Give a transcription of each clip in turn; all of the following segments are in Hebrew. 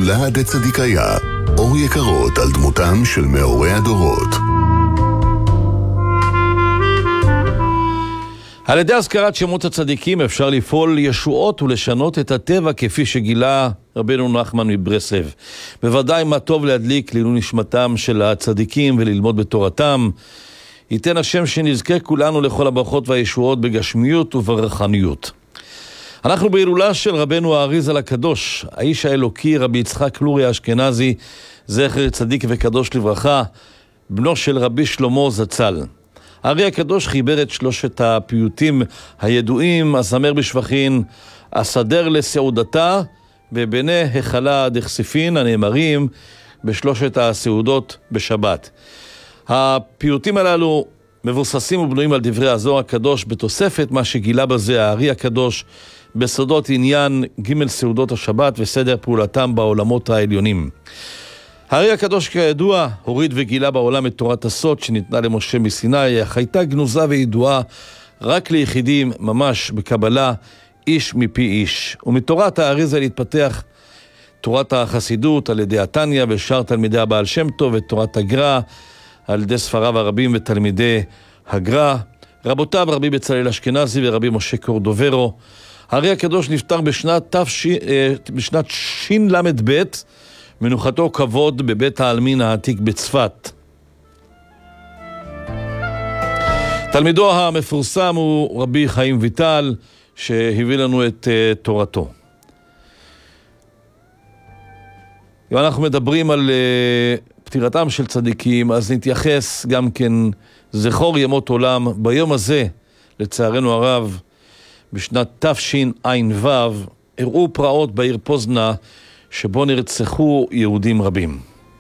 להט צדיקיה, אור יקרות על דמותם של מאורי הדורות. על ידי הזכרת שמות הצדיקים אפשר לפעול ישועות ולשנות את הטבע כפי שגילה רבנו נחמן מברסלב. בוודאי מה טוב להדליק לעילוי נשמתם של הצדיקים וללמוד בתורתם. ייתן השם שנזכה כולנו לכל הברכות והישועות בגשמיות וברחניות. אנחנו בהילולה של רבנו האריזל הקדוש, האיש האלוקי רבי יצחק לורי האשכנזי, זכר צדיק וקדוש לברכה, בנו של רבי שלמה זצ"ל. הארי הקדוש חיבר את שלושת הפיוטים הידועים, הזמר בשבחין, הסדר לסעודתה, ובני החלה דכסיפין, הנאמרים בשלושת הסעודות בשבת. הפיוטים הללו מבוססים ובנויים על דברי הזוהר הקדוש, בתוספת מה שגילה בזה הארי הקדוש בסודות עניין ג' סעודות השבת וסדר פעולתם בעולמות העליונים. הארי הקדוש כידוע הוריד וגילה בעולם את תורת הסוד שניתנה למשה מסיני, אך הייתה גנוזה וידועה רק ליחידים ממש בקבלה, איש מפי איש. ומתורת האריזל התפתח תורת החסידות על ידי התניא ושאר תלמידי הבעל שם טוב, ותורת הגר"א על ידי ספריו הרבים ותלמידי הגר"א, רבותיו רבי בצלאל אשכנזי ורבי משה קורדוברו. הארי הקדוש נפטר בשנת של"ב, מנוחתו כבוד בבית העלמין העתיק בצפת. תלמידו המפורסם הוא רבי חיים ויטל, שהביא לנו את תורתו. אם אנחנו מדברים על פטירתם של צדיקים, אז נתייחס גם כן זכור ימות עולם. ביום הזה, לצערנו הרב, בשנת תשע"ו, אירעו פרעות בעיר פוזנה, שבו נרצחו יהודים רבים.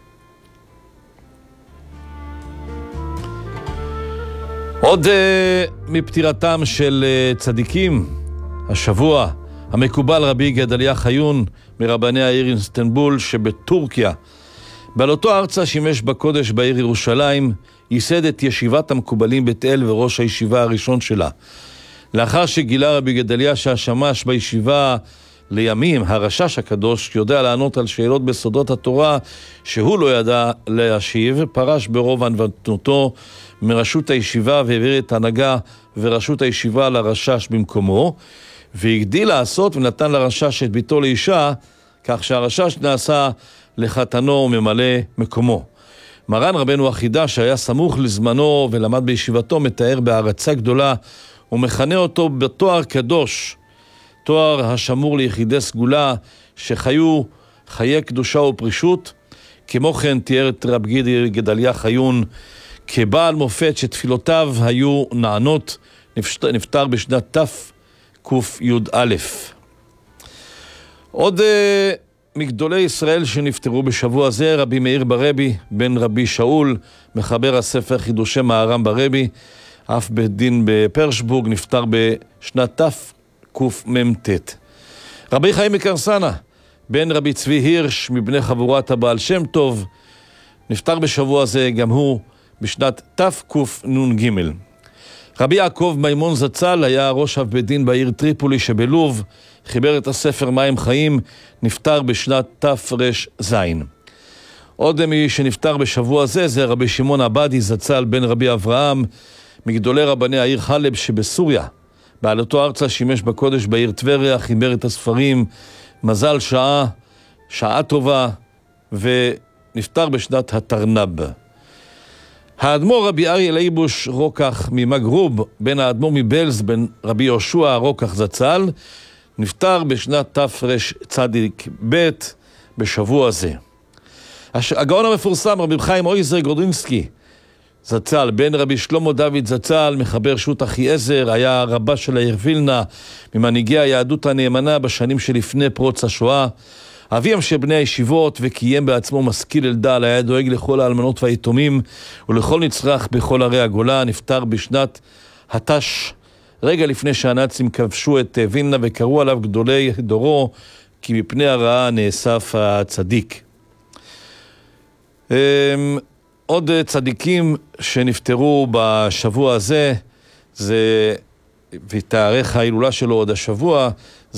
עוד מפטירתם של צדיקים, השבוע המקובל רבי גדליה חיון מרבני העיר איסטנבול שבטורקיה. בעלותו ארצה שימש בקודש בעיר ירושלים, ייסד את ישיבת המקובלים בית אל וראש הישיבה הראשון שלה. לאחר שגילה רבי גדליה שהשמש בישיבה לימים, הרשש הקדוש יודע לענות על שאלות בסודות התורה שהוא לא ידע להשיב, פרש ברוב ענוותנותו מראשות הישיבה והעביר את ההנהגה וראשות הישיבה לרשש במקומו, והגדיל לעשות ונתן לרשש את ביתו לאישה, כך שהרשש נעשה לחתנו וממלא מקומו. מרן רבנו החידש שהיה סמוך לזמנו ולמד בישיבתו מתאר בהערצה גדולה ומכנה אותו בתואר קדוש, תואר השמור ליחידי סגולה שחיו חיי קדושה ופרישות. כמו כן תיאר את רבי גדליה חיון כבעל מופת שתפילותיו היו נענות. נפטר בשנת תק"א. עוד מגדולי ישראל שנפטרו בשבוע זה, רבי מאיר ברבי בן רבי שאול, מחבר הספר חידושי מהר"ם ברבי, אף בית דין בפרשבורג, נפטר בשנת תקמ"ט. רבי חיים מקרסנה בן רבי צבי הירש מבני חבורת הבעל שם טוב, נפטר בשבוע זה גם הוא בשנת תקנ"ג. רבי יעקב מימון זצ"ל היה ראש אב בית דין בעיר טריפולי שבלוב, חיבר את הספר מים חיים, נפטר בשנת תר"ז. עוד מי שנפטר בשבוע זה רבי שמעון עבדי זצ"ל בן רבי אברהם, מגדולי רבני העיר חלב שבסוריה. בעלותו ארצה שימש בקודש בעיר טבריה, חיבר את הספרים מזל שעה, שעה טובה, ונפטר בשנת התרנ"ב. האדמו"ר רבי אריה לייבוש רוקח ממגרוב, בן האדמו"ר מבלז, בן רבי יהושע רוקח זצ"ל, נפטר בשנת תרצ"ב בשבוע זה. הגאון המפורסם רבי חיים אויזר גרודינסקי זצ"ל, בן רבי שלמה דוד זצ"ל, מחבר שות אחיעזר, היה רבה של העיר וילנה, ממנהיגי היהדות הנאמנה בשנים שלפני פרוץ השואה. אביהם של בני הישיבות וקיים בעצמו משכיל אלדל, היה דואג לכל האלמנות והיתומים ולכל נצרך בכל ערי הגולה. נפטר בשנת התש, רגע לפני שהנאצים כבשו את וילנה וקראו עליו גדולי דורו, כי מפני הרעה נאסף הצדיק. עוד צדיקים שנפטרו בשבוע הזה, ותאריך ההילולה שלו עוד השבוע,